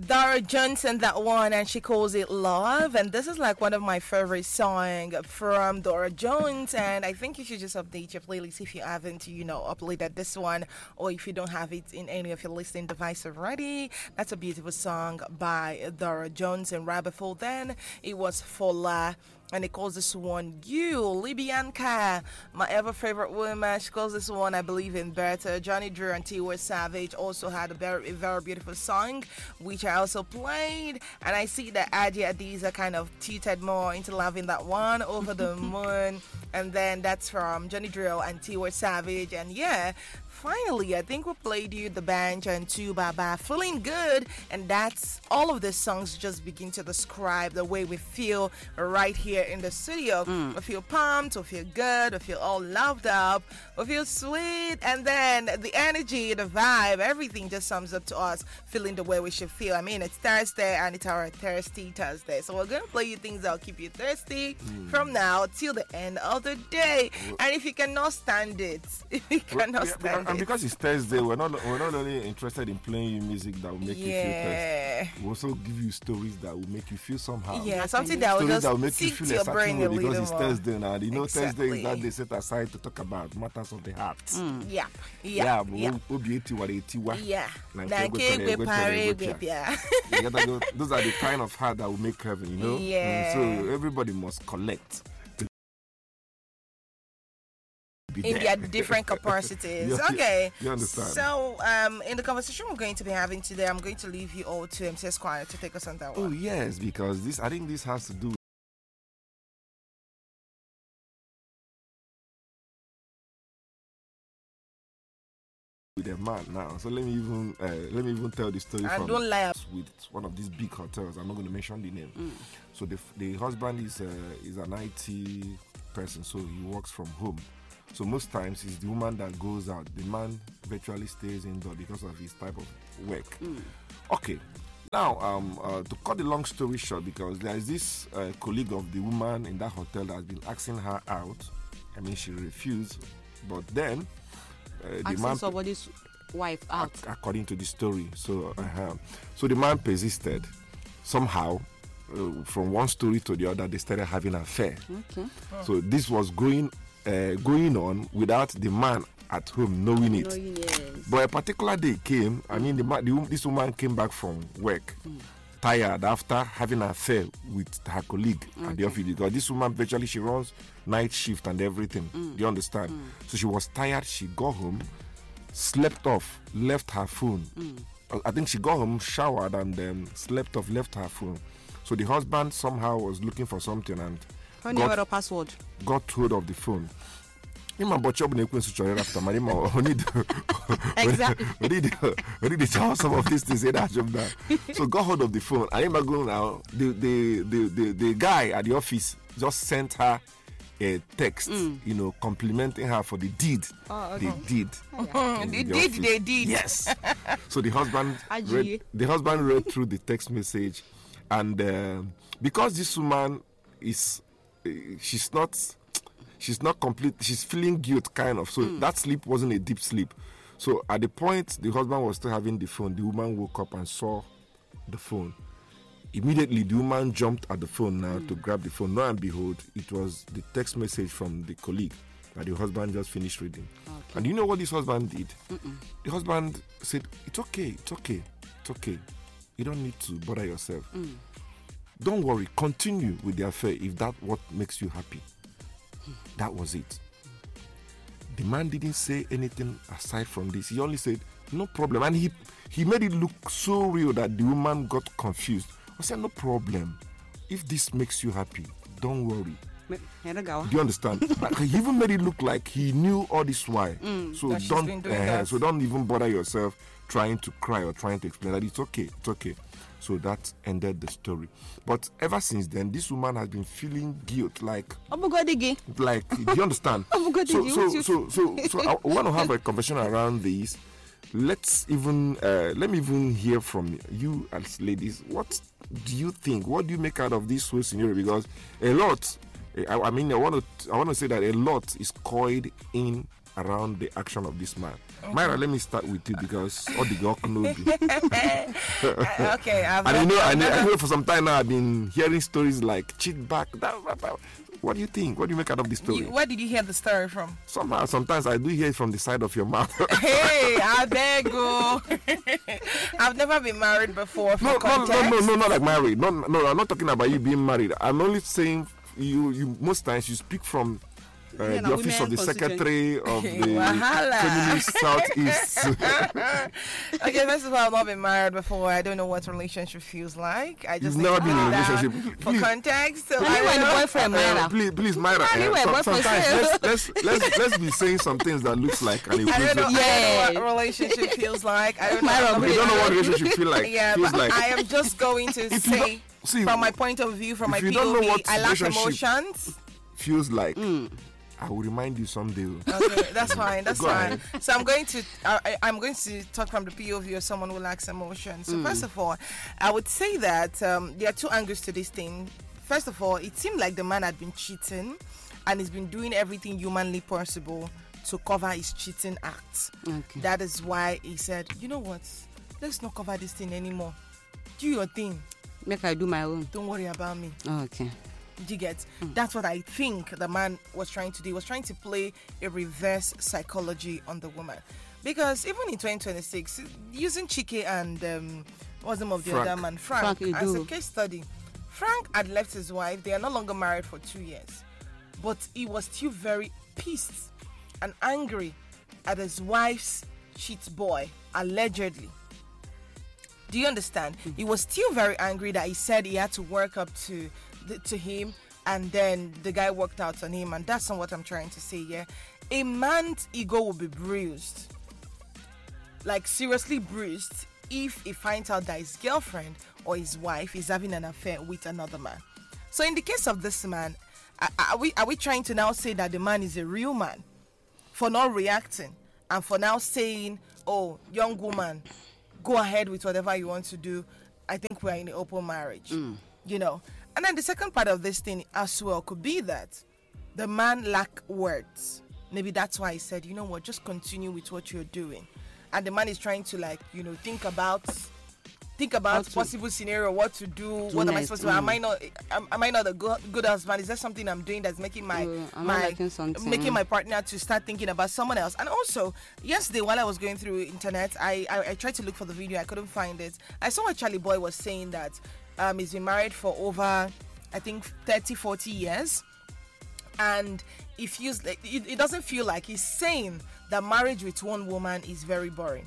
Dara Johnson, that one, and she calls it Love. And this is like one of my favorite songs from Dara Jones. And I think you should just update your playlist if you haven't, uploaded this one, or if you don't have it in any of your listening devices already. That's a beautiful song by Dara Jones. And right before then, it was Fola. And it calls this one You, Libyanka, my ever favorite woman. She calls this one, I believe, in better. Johnny Drew and T. West Savage also had a very beautiful song, which I also played. And I see that Adi Adiza kind of tilted more into loving that one, Over the Moon. And then that's from Johnny Drew and T. West Savage. And yeah, finally, I think we played you The Bench and Tu Baba, Feeling Good. And that's all of the songs just begin to describe the way we feel right here in the studio. We feel pumped, we feel good, we feel all loved up, we feel sweet. And then the energy, the vibe, everything just sums up to us feeling the way we should feel. I mean, it's Thursday and it's our Thirsty Thursday. So we're going to play you things that will keep you thirsty from now till the end of the day. And if you cannot stand it, and because it's Thursday, we're not only interested in playing you music that will make you feel thirsty. We also give you stories that will make you feel somehow. Yeah, something that will just that will make you feel brain a because little it's more. Thursday now. Exactly. Thursday is that they set aside to talk about matters of the heart. Yeah. Those are the kind of heart that will make heaven, Yeah. So everybody must collect. In their different capacities. Okay. You understand? So, in the conversation we're going to be having today, I'm going to leave you all to MC Esquire to take us on that one. Oh, yes, because I think this has to do with a man now. So let me even tell the story And don't lie. with one of these big hotels. I'm not going to mention the name. So the husband is an IT person, so he works from home. So most times it's the woman that goes out. The man virtually stays indoor because of his type of work. Okay. Now, to cut the long story short, because there is this colleague of the woman in that hotel that has been asking her out. I mean, she refused. But then, the man... somebody's wife out. According to the story. So the man persisted. Somehow, from one story to the other, they started having an affair. Okay. So this was going on without the man at home knowing it. Yes. But a particular day came. I mean, this woman came back from work, tired after having an affair with her colleague at the office. Because this woman virtually she runs night shift and everything. Do you understand? So she was tired. She got home, slept off, left her phone. I think she got home, showered, and slept off, left her phone. So the husband somehow was looking for something and password. got hold of the phone. Exactly. We need to tell some of these things. So got hold of the phone. I remember going now. The guy at the office just sent her a text, complimenting her for the deed they did. They did. Yes. So the husband read through the text message, and because this woman is, she's not complete. She's feeling guilt, kind of. So that sleep wasn't a deep sleep. So at the point the husband was still having the phone, the woman woke up and saw the phone. Immediately, the woman jumped at the phone now to grab the phone. Lo and behold, it was the text message from the colleague that the husband just finished reading. Okay. And you know what this husband did? The husband said, "It's okay. You don't need to bother yourself. Don't worry. Continue with the affair if that's what makes you happy." That was it. The man didn't say anything aside from this. He only said, "No problem." And he made it look so real that the woman got confused. I said, "No problem. If this makes you happy, don't worry." Do you understand? He even made it look like he knew all this why. So don't even bother yourself trying to cry or trying to explain that it's okay. So that ended the story. But ever since then, this woman has been feeling guilt, do you understand? So I want to have a conversation around this. Let me even hear from you as ladies. What do you think? What do you make out of this whole scenario? Because a lot, I want to say that a lot is coiled in around the action of this man. Myra, let me start with you because all the girl know you. Okay, I know for some time now I've been hearing stories like cheat back. What do you think? What do you make out of the story? Where did you hear the story from? Somehow, sometimes I do hear it from the side of your mouth. Hey, I beg you. I've never been married before. No, not like married. No, I'm not talking about you being married. I'm only saying you most times you speak from the office of the secretary of the Feminist Southeast. Okay, first of all, I've not been married before. I don't know what relationship feels like. I just You've never been in a relationship. For context. So you were the boyfriend, Myra. Please, Myra. Sometimes let's be saying some things that looks like an improvement. I don't know what relationship feels like. I don't know. You don't know what relationship feels like. Yeah, but like. I am just going to say, from my point of view, from my POV, I lack emotions. Feels like. I will remind you someday. Okay, that's fine. That's fine. So I'm going to talk from the POV of someone who lacks emotion. So first of all, I would say that there are two angles to this thing. First of all, it seemed like the man had been cheating, and he's been doing everything humanly possible to cover his cheating acts. Okay. That is why he said, you know what? Let's not cover this thing anymore. Do your thing. Make I do my own. Don't worry about me. Okay. You get? That's what I think the man was trying to do. He was trying to play a reverse psychology on the woman. Because even in 2026, using Chike and what's the name of the other man? Frank as a case study. Frank had left his wife. They are no longer married for 2 years. But he was still very pissed and angry at his wife's cheat boy, allegedly. Do you understand? He was still very angry that he said he had to work up to him, and then the guy worked out on him, and that's not what I'm trying to say here. A man's ego will be bruised, like seriously bruised, if he finds out that his girlfriend or his wife is having an affair with another man. So in the case of this man, are we trying to now say that the man is a real man for not reacting and for now saying, oh, young woman, go ahead with whatever you want to do, I think we're in an open marriage, you know? And then the second part of this thing as well could be that the man lack words. Maybe that's why he said, you know what, just continue with what you're doing. And the man is trying to, like, you know, think about possible scenario, what to do, what am I supposed to do? Am I not a good husband? Is there something I'm doing that's making making my partner to start thinking about someone else? And also, yesterday while I was going through internet, I tried to look for the video, I couldn't find it. I saw a Charlie boy was saying that he's been married for over, I think, 30-40 years, and it doesn't feel like he's saying that marriage with one woman is very boring.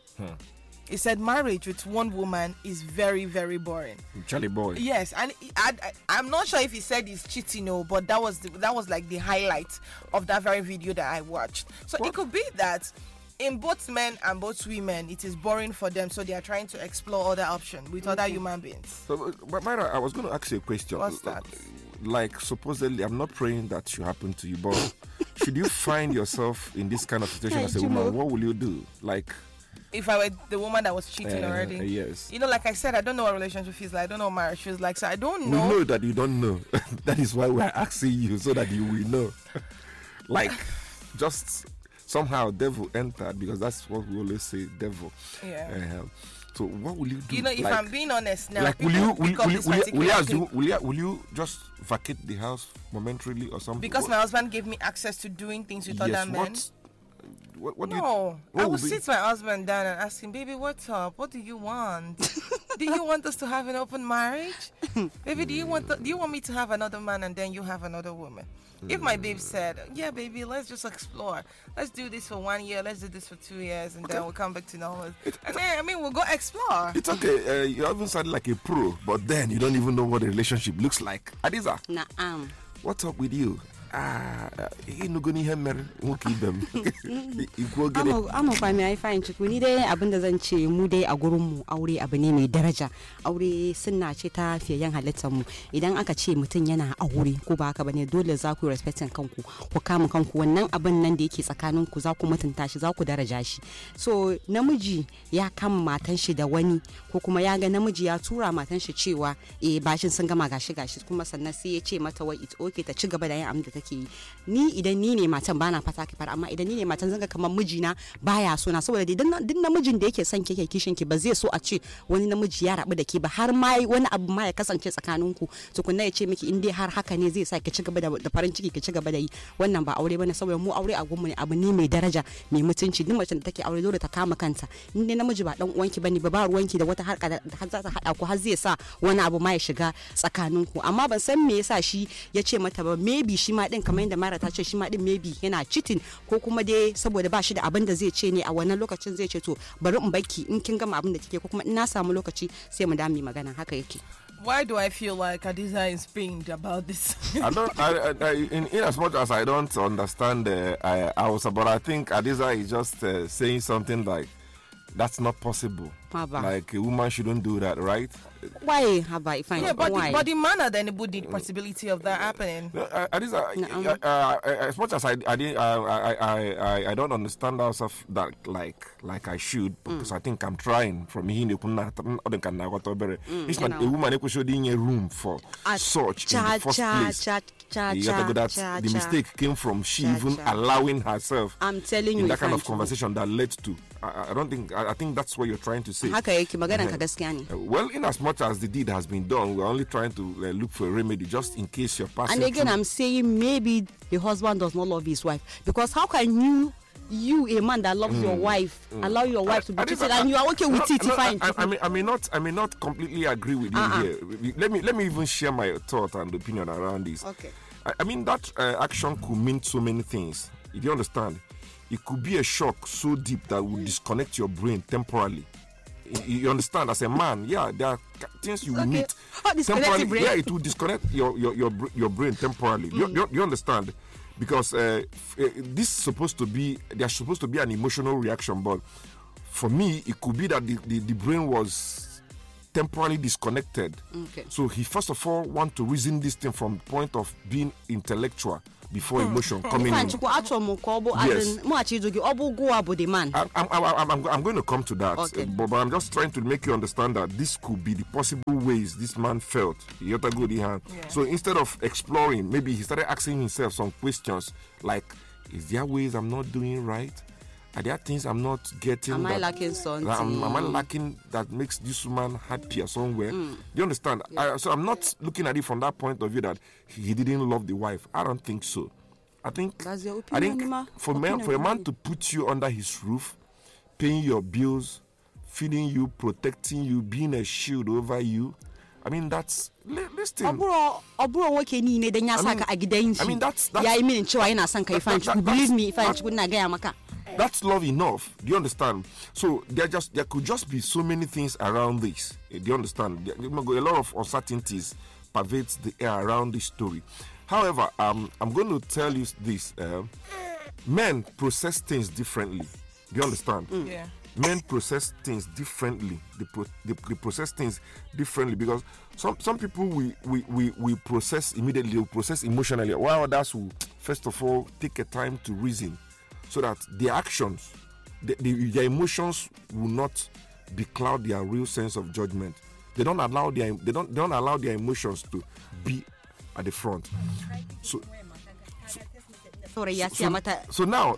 He said marriage with one woman is very, very boring. Charlie boy. Yes, and I'm not sure if he said he's cheating, but that was like the highlight of that very video that I watched. So it could be that in both men and both women, it is boring for them, so they are trying to explore other options with other human beings. So, but Myra, I was going to ask you a question. What's that? Like, supposedly, I'm not praying that should happen to you, but should you find yourself in this kind of situation as a woman, what will you do? Like, if I were the woman that was cheating already? Yes. You know, like I said, I don't know what relationship feels like. I don't know what marriage feels like, so I don't know. We know that you don't know. That is why we're asking you, so that you will know. Like, just somehow devil entered, because that's what we always say, devil. Yeah. So what will you do? You know, if I'm being honest now, like, will you just vacate the house momentarily or something? Because my husband gave me access to doing things with other men. I would sit my husband down and ask him, baby, what's up? What do you want? Do you want us to have an open marriage? Baby, do you want me to have another man and then you have another woman? If my babe said, yeah, baby, let's just explore. Let's do this for 1 year. Let's do this for 2 years. And then we'll come back to normal. And then, we'll go explore. It's okay. You haven't sounded like a pro, but then you don't even know what a relationship looks like. Adiza. Naam. What's up with you? I'm kwami ai fine ciku ni dai abin da zan ce mu dai a gurin mu aure abu ne mai daraja. Aure sunna ce ta fiyayen halittar mu. Idan aka ce mutum yana aure ko ba haka bane, dole za ku respectin kanku, ku kama kanku, wannan abin nan da yake tsakanin ku za ku mutunta shi, za ku daraja shi. So namiji ya kama matan shi da wani, ko kuma ya ga namiji ya tura matan shi cewa bashin sun gama gashi kuma sannan sai ya ce mata wai it's okay ta ci gaba da yin abin da take yi. Ni idan ni ne matan bana fata ki fara, amma idan ni ne matan zanga kamar mijina baya so na, saboda duk namijin da yake son kike kishin ki ba zai so a ce wani namiji ya rabu da ke ba, har ma wani abu ma ya kasance tsakaninku tukunna ya ce miki in dai har haka ne zai sa ki ci gaba da farin ciki ki ci gaba da yi. Wannan ba aure bane, saboda mu aure a gunmu ne abu ne mai daraja mai mutunci. Duk mace da take aure dole ta kama kanta. In dai namiji ba dan uwanki bane ba ruwanki da wata harka da har za ta hada ku har zai sa wani abu ma ya shiga tsakaninku. Amma ban san me yasa shi ya ce mata ba, maybe shi ma din kamar yadda Mara ta ce shi ma din maybe yana cheating, ko kuma dai saboda ba shi da abin da zai ce ne a wannan lokacin zai ce to bari in baki in kin gama abin da kike, ko kuma in na samu lokaci sai mu dami magana. Haka yake. Why do I feel like Hadiza is pained about this? I don't. In as much as I don't understand, but I think Hadiza is just saying something like that's not possible. Haba. Like a woman shouldn't do that, right? Why have I find? Yeah, why? but the man then would need possibility of that happening. Hadiza, as much as I don't understand ourselves that like I should, because I think I'm trying from here. It's not a woman who should in a room for such in the first place. You have to go that the mistake came from she even allowing herself. I'm telling you, in that kind of conversation that led to. I think that's what you're trying to say. Well, in as much as the deed has been done, we're only trying to look for a remedy just in case you're passing. And again, I'm saying maybe the husband does not love his wife, because how can you a man that loves your wife allow your wife to be cheated and you are okay with it? I may not completely agree with you here. Let me even share my thought and opinion around this. Okay. I mean that action could mean so many things. If you understand, it could be a shock so deep that will disconnect your brain temporarily. You understand? As a man, yeah, there are things you will meet temporarily. Yeah, it will disconnect your brain temporarily. You understand? Because there's supposed to be an emotional reaction, but for me, it could be that the brain was temporarily disconnected. Okay. So he first of all want to reason this thing from the point of being intellectual before emotion coming in. Yes. I'm going to come to that, okay. But I'm just trying to make you understand that this could be the possible ways this man felt. Yeah. So instead of exploring, maybe he started asking himself some questions like, is there ways I'm not doing right? Are there things I'm not getting? Am I lacking something? Am I lacking that makes this woman happier somewhere? Do you understand? Yeah. So I'm not looking at it from that point of view that he didn't love the wife. I don't think so. I think for a man to put you under his roof, paying your bills, feeding you, protecting you, being a shield over you, I mean, that's listen. I mean, that's love enough. Do you understand? So there could just be so many things around this. Do you understand? A lot of uncertainties pervades the air around this story. However, I'm going to tell you this: men process things differently. Do you understand? Yeah. Men process things differently. They process things differently because some people we process immediately, we process emotionally, while others will first of all take a time to reason, so that their actions, their emotions will not becloud their real sense of judgment. They don't allow their emotions to be at the front. So now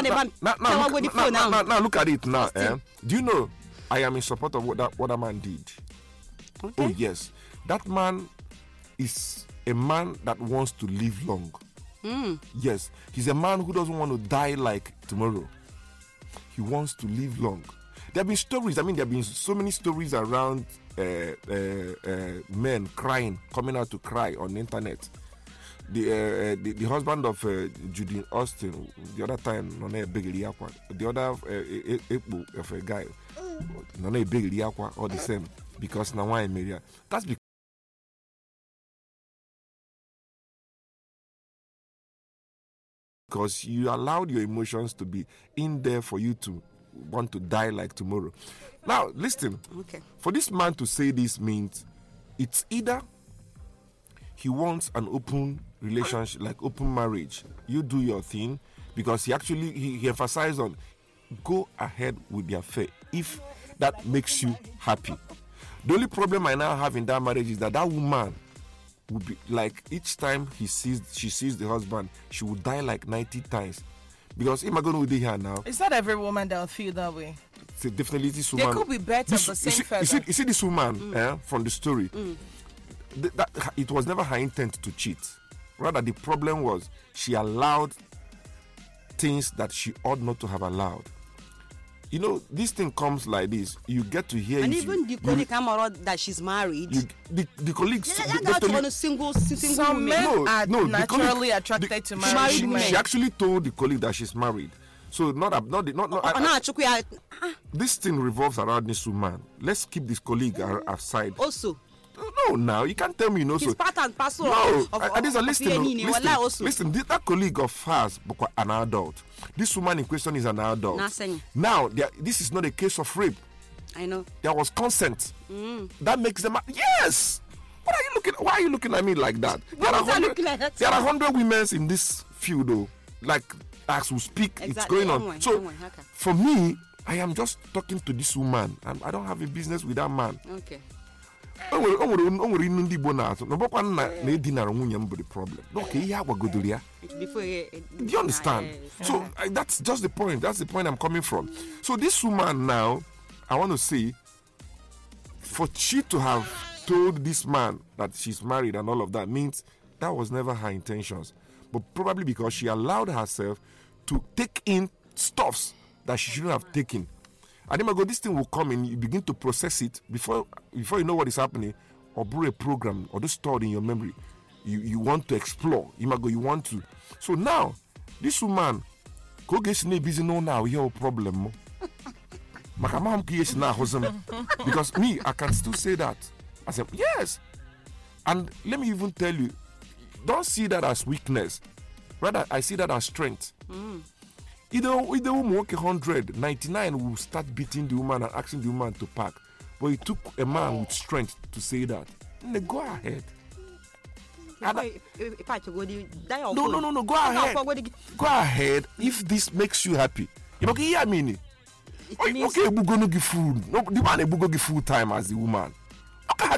look at it now. Do you know I am in support of what that man did? Okay. Oh yes, that man is a man that wants to live long. Yes, he's a man who doesn't want to die like tomorrow. He wants to live long. There have been stories. I mean, there have been so many stories around men crying, coming out to cry on the internet. The husband of Judy Austin, the other time, the other of a guy, all the same, because now I'm married. That's because you allowed your emotions to be in there for you to want to die like tomorrow. Now, listen. Okay. For this man to say this means it's either he wants an open relationship, like open marriage. You do your thing, because he emphasized on go ahead with the affair if that makes you happy. The only problem I now have in that marriage is that woman would be like each time she sees the husband, she would die like 90 times. Because if I'm going to be here now, it's not every woman that will feel that way. So definitely this woman. They could be birds of the same feather. You see this woman from the story. It was never her intent to cheat. Rather, the problem was she allowed things that she ought not to have allowed. You know, this thing comes like this. You get to hear. And even the colleague come around that she's married. The colleagues. Some men are naturally attracted to married women. She actually told the colleague that she's married. So this thing revolves around this woman. Let's keep this colleague aside. Also. No, now you can't tell me It's so. part and parcel. No, listen. That colleague of hers, an adult. This woman in question is an adult. Now, this is not a case of rape. I know. There was consent. That makes them. Yes. Why are you looking at me like that? There are 100 women in this field, though. Like as we speak, it's going on. So for me, I am just talking to this woman, and I don't have a business with that man. Okay. Do you understand? So that's just the point. That's the point I'm coming from. So this woman now, I want to say, for she to have told this man that she's married and all of that means that was never her intentions. But probably because she allowed herself to take in stuffs that she shouldn't have taken. And then this thing will come in, you begin to process it before you know what is happening, or brew a program or just stored in your memory. You want to explore. You want to. So now, this woman, go get busy now, you have a problem. Because me, I can still say that. I said, yes. And let me even tell you, don't see that as weakness. Rather, I see that as strength. Either woman work 100, 99 will start beating the woman and asking the woman to pack. But it took a man with strength to say that. And go ahead. No. Go ahead. Go ahead if this makes you happy. Okay, we're going to give food. No, the man will give full time as the woman.